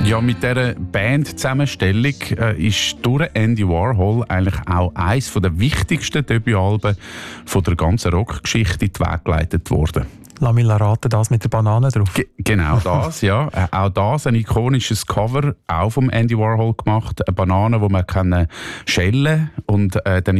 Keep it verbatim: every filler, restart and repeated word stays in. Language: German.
Ja, mit dieser Band-Zusammenstellung äh, ist durch Andy Warhol eigentlich auch eines der wichtigsten Debütalben von der ganzen Rockgeschichte in die Wege geleitet worden. Lass mich raten, das mit der Banane drauf. Ge- genau das, ja. Äh, auch das, ein ikonisches Cover, auch vom Andy Warhol gemacht. Eine Banane, die man kann schälen und äh, dann